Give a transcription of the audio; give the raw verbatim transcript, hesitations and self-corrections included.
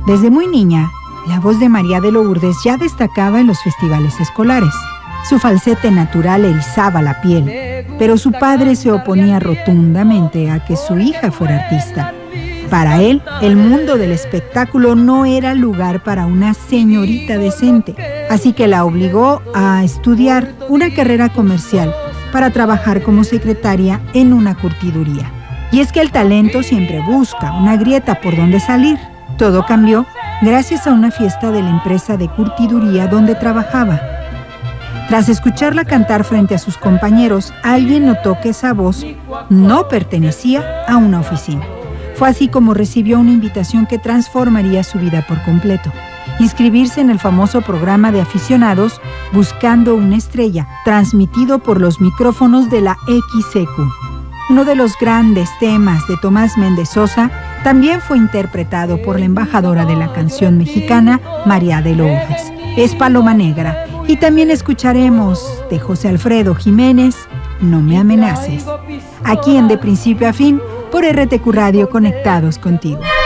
Desde muy niña, la voz de María de Lourdes ya destacaba en los festivales escolares. Su falsete natural erizaba la piel, pero su padre se oponía rotundamente a que su hija fuera artista. Para él, el mundo del espectáculo no era lugar para una señorita decente, así que la obligó a estudiar una carrera comercial para trabajar como secretaria en una curtiduría. Y es que el talento siempre busca una grieta por donde salir. Todo cambió gracias a una fiesta de la empresa de curtiduría donde trabajaba. Tras escucharla cantar frente a sus compañeros, alguien notó que esa voz no pertenecía a una oficina. Fue así como recibió una invitación que transformaría su vida por completo. Inscribirse en el famoso programa de aficionados Buscando una estrella, transmitido por los micrófonos de la X C Q. Uno de los grandes temas de Tomás Méndez Sosa también fue interpretado por la embajadora de la canción mexicana, María de Lourdes. Es Paloma Negra. Y también escucharemos de José Alfredo Jiménez, No me amenaces. Aquí en De Principio a Fin, por R T Q Radio, conectados contigo.